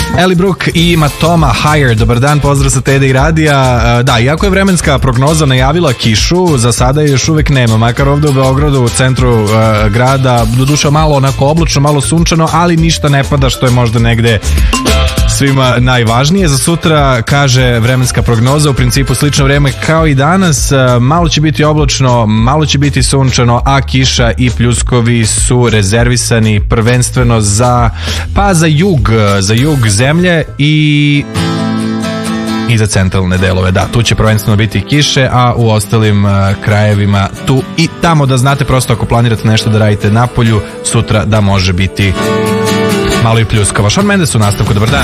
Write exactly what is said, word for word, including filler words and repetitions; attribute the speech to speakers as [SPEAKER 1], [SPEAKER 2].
[SPEAKER 1] Ellie Brook i Matoma Higher. Dobar dan, pozdrav sa Tede i Radija. Da, iako je vremenska prognoza najavila kišu, za sada je još uvek nema, makar ovde u Beogradu, u centru uh, grada, doduše malo onako oblačno, malo sunčano, ali ništa ne pada, što je možda negde svima najvažnije. Za sutra, kaže vremenska prognoza, u principu slično vreme kao i danas, malo će biti oblačno, malo će biti sunčano, a kiša i pljuskovi su rezervisani prvenstveno za, pa za jug, za jug zemlje i i za centralne delove. Da, tu će prvenstveno biti kiše, a u ostalim uh, krajevima tu i tamo, da znate, prosto ako planirate nešto da radite napolju, sutra da može biti malo i pljuskava. Shawn Mendes u nastavku, dobar dan.